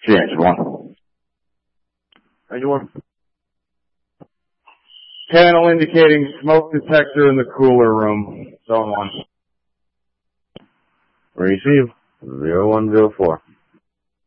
James 1. 91. Panel indicating smoke detector in the cooler room. Zone 1. Receive 0104.